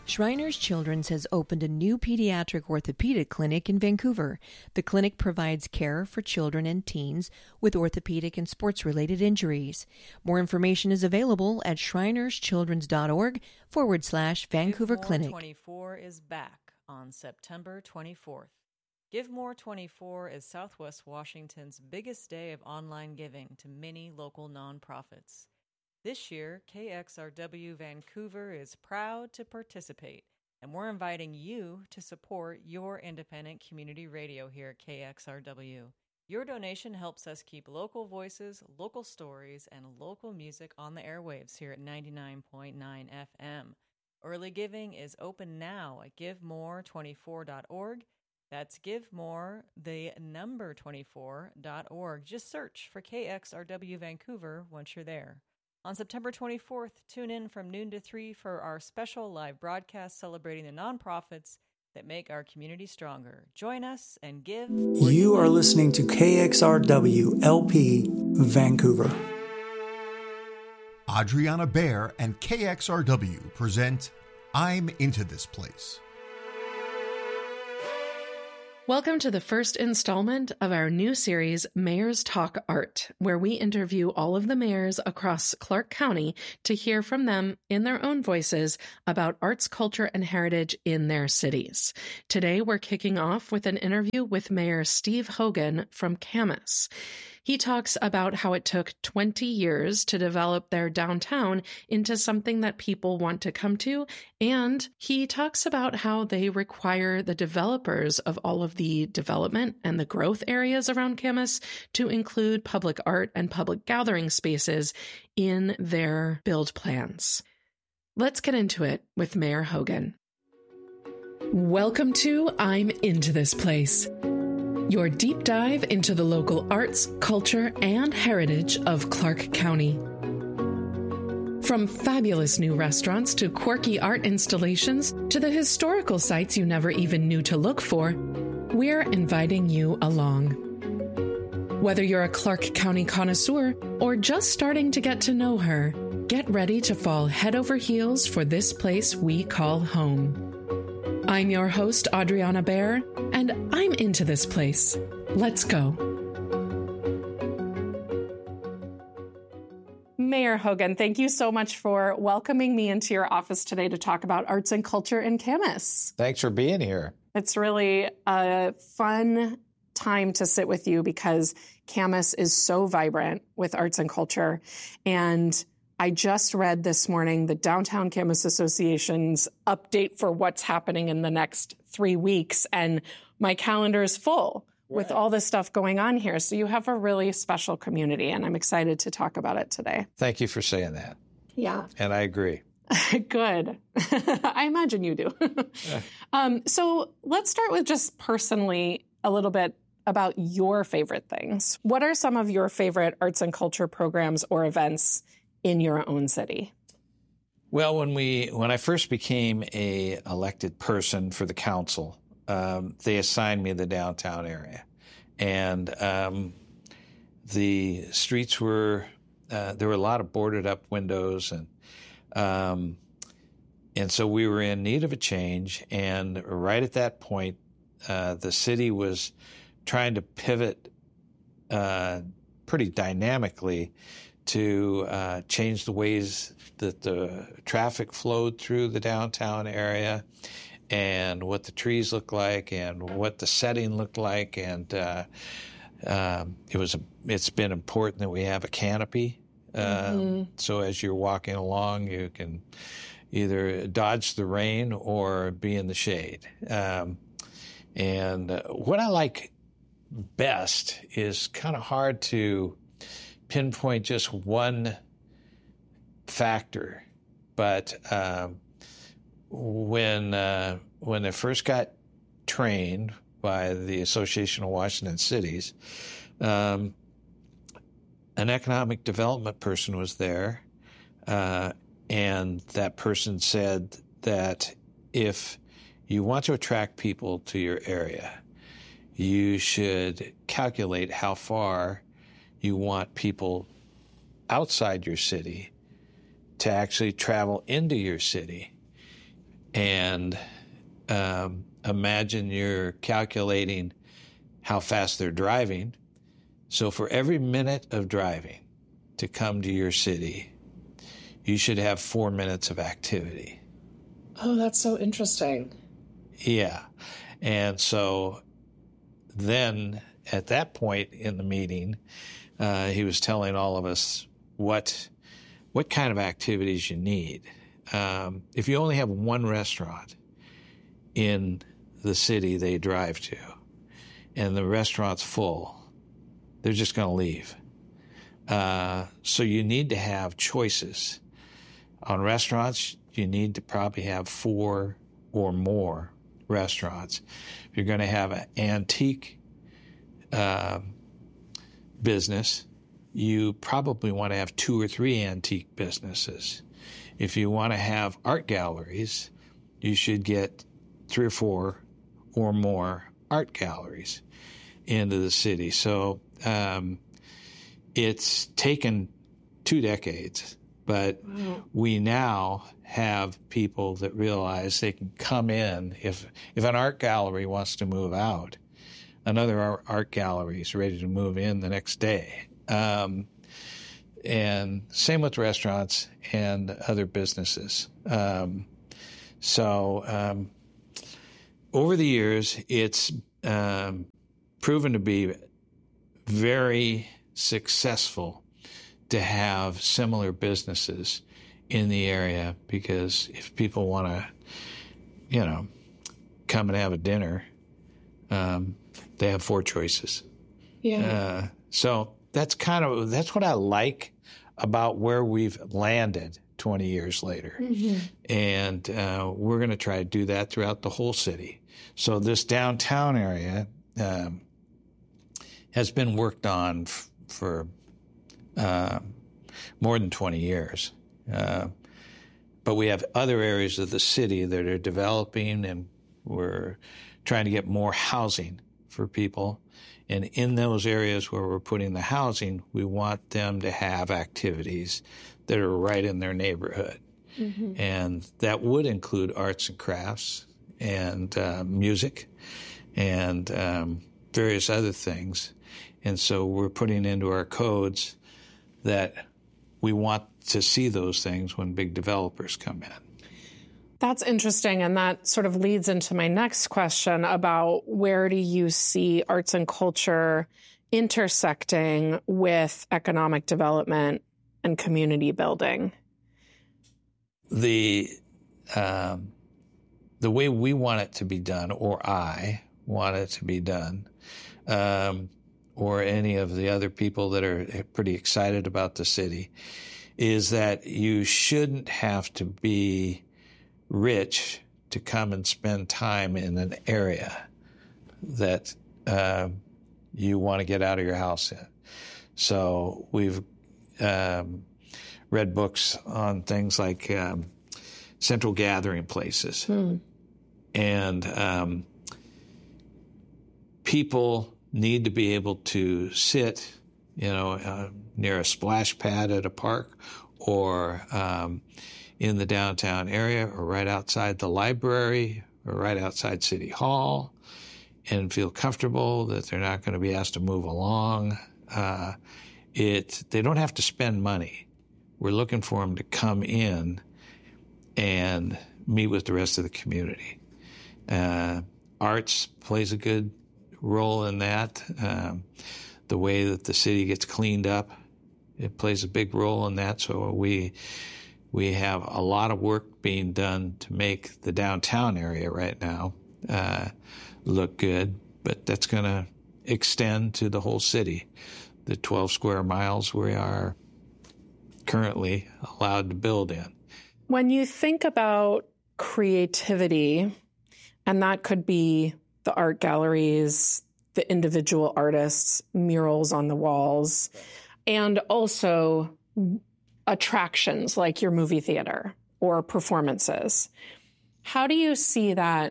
Shriners Children's has opened a new pediatric orthopedic clinic in Vancouver. The clinic provides care for children and teens with orthopedic and sports-related injuries. More information is available at shrinerschildrens.org/Vancouver Clinic. Give More 24 is back on September 24th. Give More 24 is Southwest Washington's biggest day of online giving to many local nonprofits. This year, KXRW Vancouver is proud to participate, and we're inviting you to support your independent community radio here at KXRW. Your donation helps us keep local voices, local stories, and local music on the airwaves here at 99.9 FM. Early giving is open now at givemore24.org. That's givemore, the number 24.org. Just search for KXRW Vancouver once you're there. On September 24th, tune in from noon to 3 for our special live broadcast celebrating the nonprofits that make our community stronger. Join us and give. You are listening to KXRW LP Vancouver. Adriana Baer and KXRW present I'm Into This Place. Welcome to the first installment of our new series, Mayors Talk Art, where we interview all of the mayors across Clark County to hear from them in their own voices about arts, culture, and heritage in their cities. Today, we're kicking off with an interview with Mayor Steve Hogan from Camas. He talks about how it took 20 years to develop their downtown into something that people want to come to, and he talks about how they require the developers of all of the development and the growth areas around Camas to include public art and public gathering spaces in their build plans. Let's get into it with Mayor Hogan. Welcome to I'm Into This Place, your deep dive into the local arts, culture, and heritage of Clark County. From fabulous new restaurants to quirky art installations to the historical sites you never even knew to look for, we're inviting you along. Whether you're a Clark County connoisseur or just starting to get to know her, get ready to fall head over heels for this place we call home. I'm your host, Adriana Baer, and I'm into this place. Let's go. Mayor Hogan, thank you so much for welcoming me into your office today to talk about arts and culture in Camas. Thanks for being here. It's really a fun time to sit with you because Camas is so vibrant with arts and culture. And I just read this morning the Downtown Camas Association's update for what's happening in the next 3 weeks, and my calendar is full with all this stuff going on here. So you have a really special community, and I'm excited to talk about it today. Thank you for saying that. Yeah. And I agree. Good. I imagine you do. So let's start with just personally a little bit about your favorite things. What are some of your favorite arts and culture programs or events in your own city? Well, when I first became a elected person for the council, they assigned me the downtown area, and the streets were there were a lot of boarded up windows, and so we were in need of a change. And right at that point, the city was trying to pivot pretty dynamically to change the ways that the traffic flowed through the downtown area and what the trees look like and what the setting looked like. And it's been important that we have a canopy. So as you're walking along, you can either dodge the rain or be in the shade. And what I like best is kind of hard to pinpoint just one factor, but when I first got trained by the Association of Washington Cities, an economic development person was there, and that person said that if you want to attract people to your area, you should calculate how far you want people outside your city to actually travel into your city. And imagine you're calculating how fast they're driving. So for every minute of driving to come to your city, you should have 4 minutes of activity. Oh, that's so interesting. Yeah. And so then at that point in the meeting, he was telling all of us what kind of activities you need. If you only have one restaurant in the city they drive to, and the restaurant's full, they're just going to leave. So you need to have choices. On restaurants, you need to probably have 4 or more restaurants. If you're going to have an antique business, you probably want to have 2 or 3 antique businesses. If you want to have art galleries, you should get 3 or 4 or more art galleries into the city. So it's taken 2 decades, but we now have people that realize they can come in. If an art gallery wants to move out, another art gallery is ready to move in the next day. And same with restaurants and other businesses. So over the years, it's proven to be very successful to have similar businesses in the area, because if people want to, come and have a dinner, they have 4 choices. Yeah. So that's what I like about where we've landed 20 years later. Mm-hmm. And we're going to try to do that throughout the whole city. So this downtown area has been worked on for more than 20 years. But we have other areas of the city that are developing, and we're trying to get more housing for people. And in those areas where we're putting the housing, we want them to have activities that are right in their neighborhood. Mm-hmm. And that would include arts and crafts and music and various other things. And so we're putting into our codes that we want to see those things when big developers come in. That's interesting, and that sort of leads into my next question about where do you see arts and culture intersecting with economic development and community building? The way we want it to be done, or I want it to be done, or any of the other people that are pretty excited about the city, is that you shouldn't have to be rich to come and spend time in an area that you want to get out of your house in. So we've read books on things like central gathering places. And people need to be able to sit, near a splash pad at a park, or in the downtown area, or right outside the library, or right outside City Hall, and feel comfortable that they're not going to be asked to move along. They don't have to spend money. We're looking for them to come in and meet with the rest of the community. Arts plays a good role in that. The way that the city gets cleaned up, it plays a big role in that. So we have a lot of work being done to make the downtown area right now look good, but that's going to extend to the whole city. The 12 square miles we are currently allowed to build in. When you think about creativity, and that could be the art galleries, the individual artists, murals on the walls, and also attractions like your movie theater or performances. How do you see that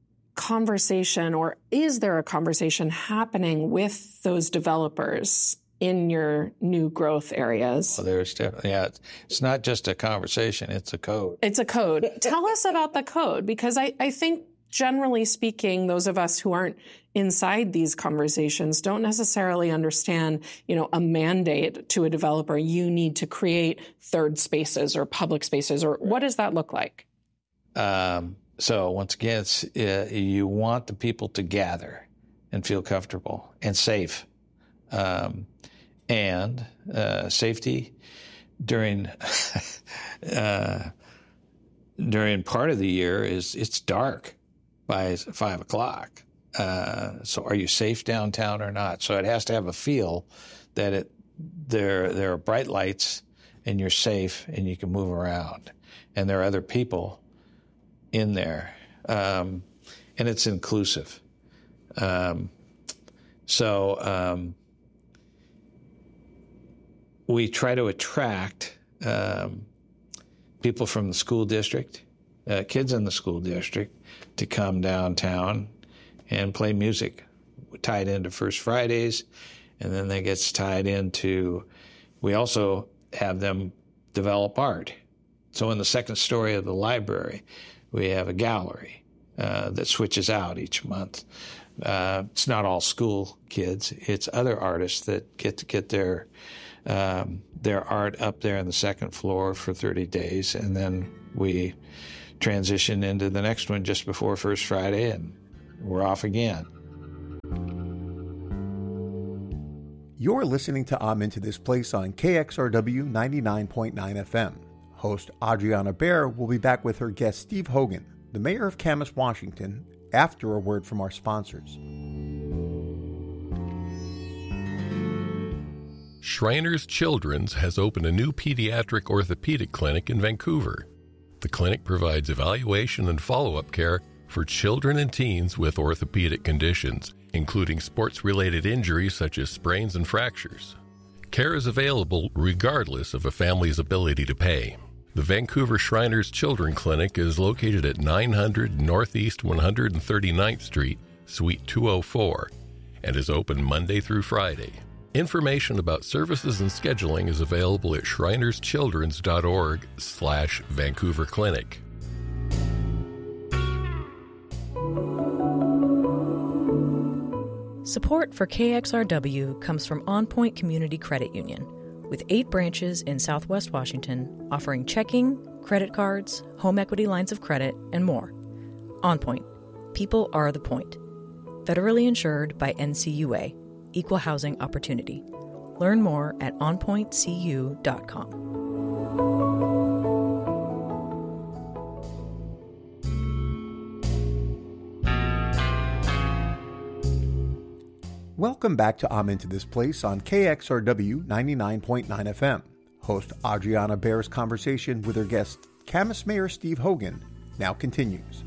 conversation, or is there a conversation happening with those developers in your new growth areas? Well, there's definitely, it's not just a conversation, it's a code. It's a code. Tell us about the code, because I think generally speaking, those of us who aren't inside these conversations don't necessarily understand, a mandate to a developer. You need to create third spaces or public spaces, or what does that look like? So once again, you want the people to gather and feel comfortable and safe. And safety during part of the year it's dark by 5 o'clock. So are you safe downtown or not? So it has to have a feel that there are bright lights and you're safe and you can move around and there are other people in there, and it's inclusive. We try to attract people from the school district, kids in the school district, to come downtown and play music, tied into First Fridays, and then that gets tied into, we also have them develop art. So in the second story of the library, we have a gallery that switches out each month. It's not all school kids, it's other artists that get their art up there on the second floor for 30 days, and then we transition into the next one just before First Friday, and we're off again. You're listening to I'm Into This Place on KXRW 99.9 FM. Host Adriana Baer will be back with her guest Steve Hogan, the mayor of Camas, Washington, after a word from our sponsors. Shriners Children's has opened a new pediatric orthopedic clinic in Vancouver. The clinic provides evaluation and follow-up care for children and teens with orthopedic conditions, including sports-related injuries such as sprains and fractures. Care is available regardless of a family's ability to pay. The Vancouver Shriners Children Clinic is located at 900 Northeast 139th Street, Suite 204, and is open Monday through Friday. Information about services and scheduling is available at shrinerschildrens.org/Vancouver Clinic. Support for KXRW comes from On Point Community Credit Union, with 8 branches in Southwest Washington offering checking, credit cards, home equity lines of credit, and more. On Point. People are the point. Federally insured by NCUA. Equal housing opportunity. Learn more at onpointcu.com. Welcome back to I'm Into This Place on KXRW 99.9 FM. Host Adriana Baer's conversation with her guest, Camas Mayor Steve Hogan, now continues.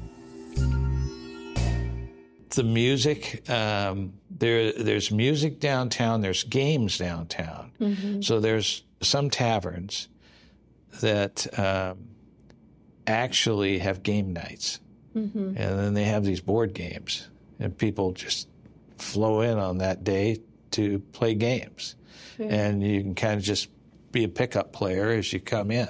The music, there's music downtown, there's games downtown. Mm-hmm. So there's some taverns that actually have game nights. Mm-hmm. And then they have these board games, and people just flow in on that day to play games. Yeah. And you can kind of just be a pickup player as you come in.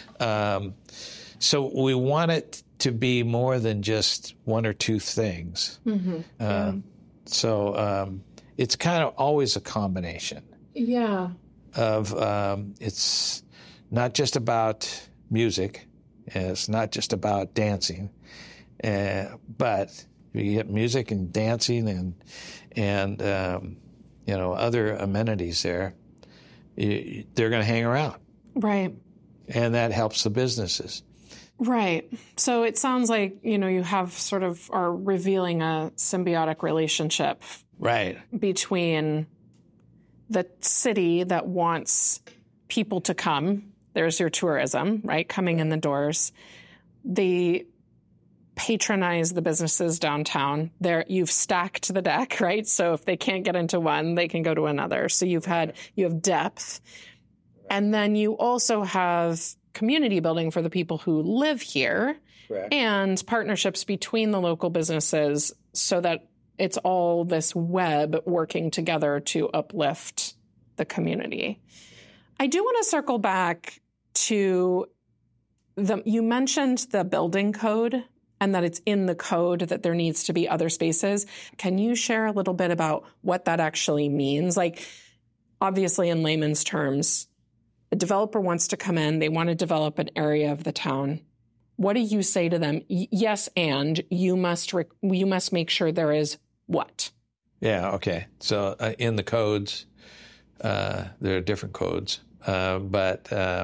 So we want it to be more than just one or two things. Mm-hmm. So it's kind of always a combination. Yeah. Of it's not just about music, and it's not just about dancing, but you get music and dancing and other amenities there. They're going to hang around, right? And that helps the businesses. Right. So it sounds like, you have sort of are revealing a symbiotic relationship. Right. Between the city that wants people to come. There's your tourism, right? Coming in the doors. They patronize the businesses downtown. You've stacked the deck, right? So if they can't get into one, they can go to another. So you have depth. And then you also have community building for the people who live here. Correct. And partnerships between the local businesses so that it's all this web working together to uplift the community. I do want to circle back to you mentioned the building code and that it's in the code that there needs to be other spaces. Can you share a little bit about what that actually means? Like, obviously, in layman's terms, a developer wants to come in, they want to develop an area of the town. What do you say to them? Yes, and you must make sure there is what? Yeah, okay. So in the codes, there are different codes, but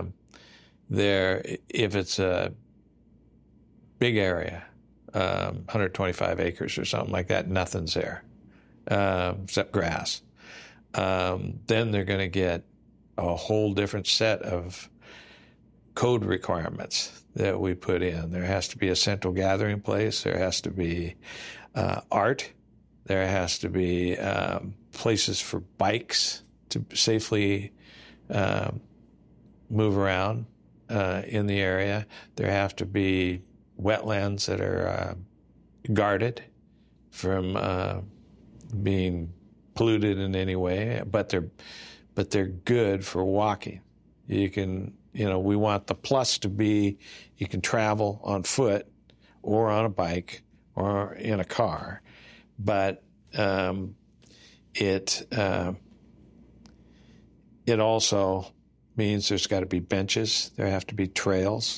if it's a big area, 125 acres or something like that, nothing's there except grass. Then they're going to get a whole different set of code requirements that we put in. There has to be a central gathering place. There has to be art. There has to be places for bikes to safely move around in the area. There have to be wetlands that are guarded from being polluted in any way, but they're good for walking. We want the plus to be you can travel on foot or on a bike or in a car, but it also means there's got to be benches. There have to be trails.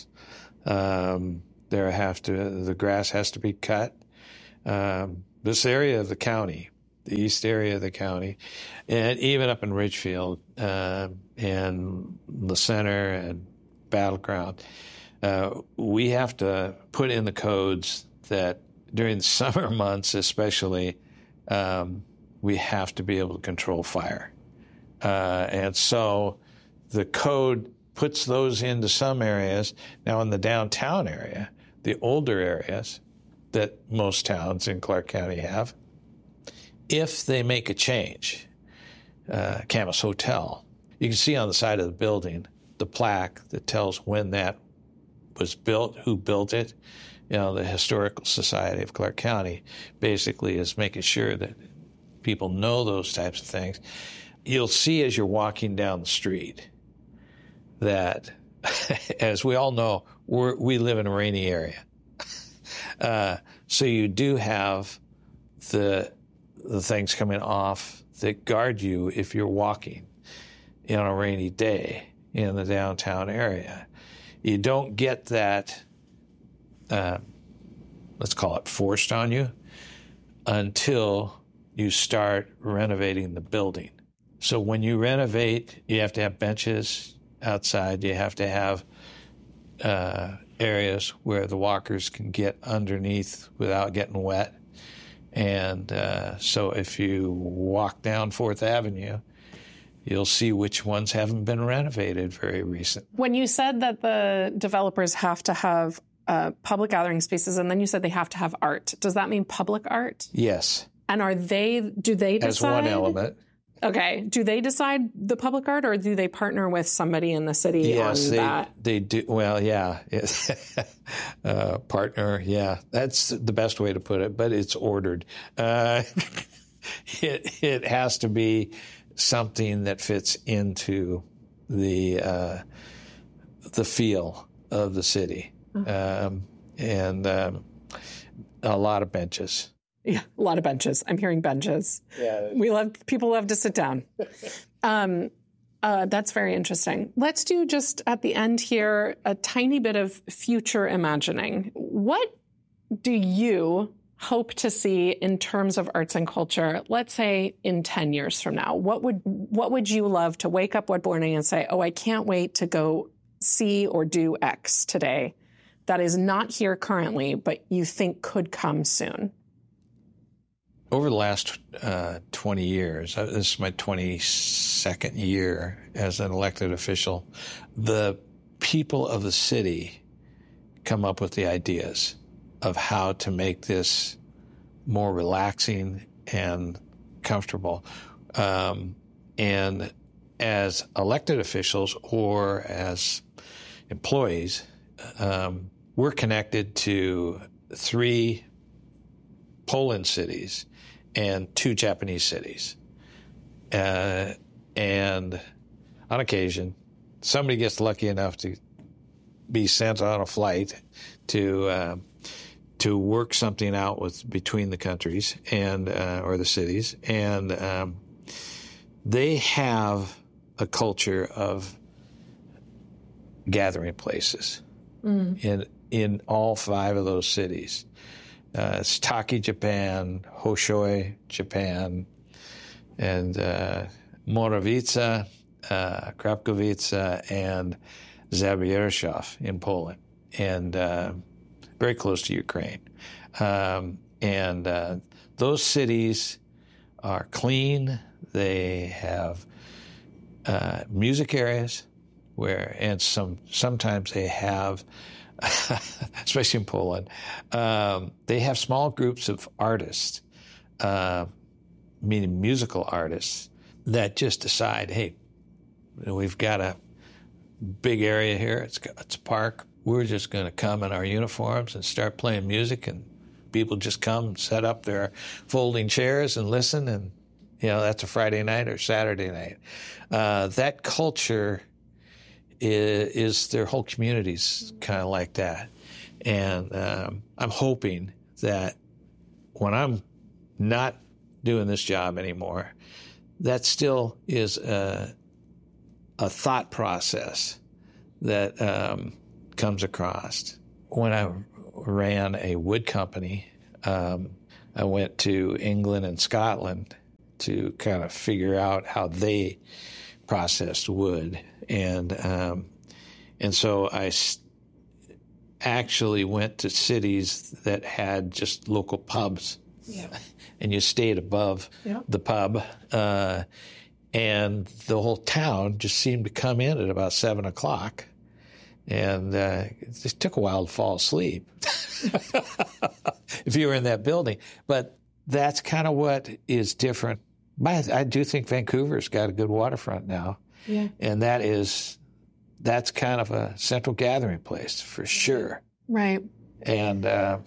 The grass has to be cut. This area of the county, the east area of the county, and even up in Ridgefield and the center and Battleground, we have to put in the codes that during the summer months especially, we have to be able to control fire. And so the code puts those into some areas. Now in the downtown area, the older areas that most towns in Clark County have, if they make a change, Camas Hotel, you can see on the side of the building the plaque that tells when that was built, who built it. The Historical Society of Clark County basically is making sure that people know those types of things. You'll see as you're walking down the street that, as we all know, we live in a rainy area. So you do have the things coming off that guard you if you're walking on a rainy day in the downtown area. You don't get that, let's call it forced on you, until you start renovating the building. So when you renovate, you have to have benches outside. You have to have areas where the walkers can get underneath without getting wet. And so if you walk down 4th Avenue, you'll see which ones haven't been renovated very recently. When you said that the developers have to have public gathering spaces, and then you said they have to have art, does that mean public art? Yes. And do they decide? As one element. Okay. Do they decide the public art, or do they partner with somebody in the city on that? They do. Well, yeah. Partner, yeah. That's the best way to put it, but it's ordered. It has to be something that fits into the feel of the city. And a lot of benches. Yeah, a lot of benches. I'm hearing benches. Yeah. People love to sit down. That's very interesting. Let's do just at the end here a tiny bit of future imagining. What do you hope to see in terms of arts and culture, let's say in 10 years from now? What would you love to wake up one morning and say, oh, I can't wait to go see or do X today that is not here currently, but you think could come soon? Over the last 20 years, this is my 22nd year as an elected official, the people of the city come up with the ideas of how to make this more relaxing and comfortable. And as elected officials or as employees, we're connected to 3 Poland cities and 2 Japanese cities. And on occasion, somebody gets lucky enough to be sent on a flight to work something out between the countries and or the cities, and they have a culture of gathering places in all 5 of those cities. It's Taki, Japan, Hoshoi, Japan, and Morawica, Krapkowice, and Zabierzow in Poland, and very close to Ukraine. And those cities are clean. They have music areas and sometimes they have, especially in Poland, they have small groups of artists, meaning musical artists, that just decide, hey, we've got a big area here. It's a park. We're just going to come in our uniforms and start playing music, and people just come, set up their folding chairs and listen, and that's a Friday night or Saturday night. That culture is their whole community's kind of like that, and I'm hoping that when I'm not doing this job anymore, that still is a thought process that comes across. When I ran a wood company, I went to England and Scotland to kind of figure out how they processed wood, and so I actually went to cities that had just local pubs, and you stayed above the pub, and the whole town just seemed to come in at about 7:00. And it just took a while to fall asleep if you were in that building. But that's kind of what is different. I do think Vancouver's got a good waterfront now. Yeah. And that's kind of a central gathering place for sure. Right. And, all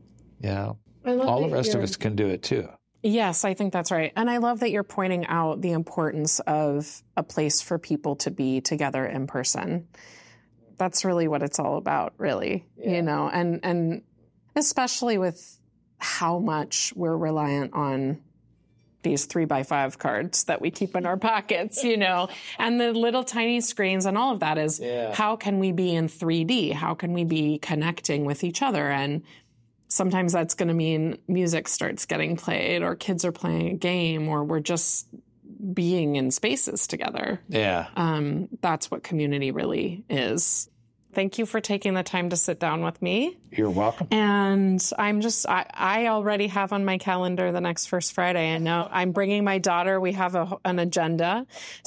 the rest of us can do it too. Yes, I think that's right. And I love that you're pointing out the importance of a place for people to be together in person. That's really what it's all about, really, and especially with how much we're reliant on these 3x5 cards that we keep in our pockets, and the little tiny screens and all of that is how can we be in 3D? How can we be connecting with each other? And sometimes that's going to mean music starts getting played, or kids are playing a game, or we're just being in spaces together. Yeah. That's what community really is. Thank you for taking the time to sit down with me. You're welcome. And I already have on my calendar the next First Friday. I know I'm bringing my daughter. We have an agenda.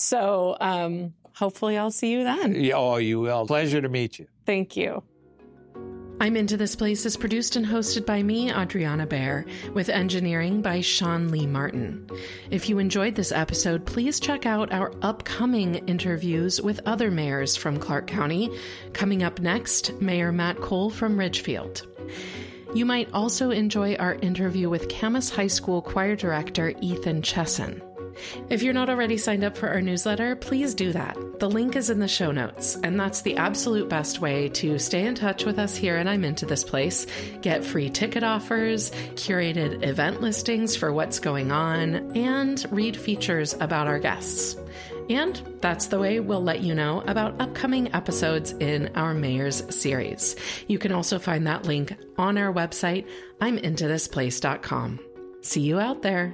So hopefully I'll see you then. Oh, you will. Pleasure to meet you. Thank you. I'm Into This Place is produced and hosted by me, Adriana Baer, with engineering by Sean Lee Martin. If you enjoyed this episode, please check out our upcoming interviews with other mayors from Clark County. Coming up next, Mayor Matt Cole from Ridgefield. You might also enjoy our interview with Camas High School Choir Director Ethan Chesson. If you're not already signed up for our newsletter, please do that. The link is in the show notes, and that's the absolute best way to stay in touch with us here at I'm Into This Place, get free ticket offers, curated event listings for what's going on, and read features about our guests. And that's the way we'll let you know about upcoming episodes in our Mayors series. You can also find that link on our website, I'mIntoThisPlace.com. See you out there.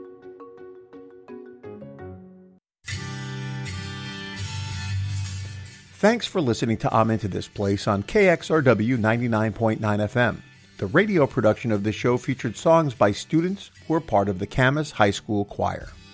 Thanks for listening to I'm Into This Place on KXRW 99.9 FM. The radio production of this show featured songs by students who are part of the Camas High School Choir.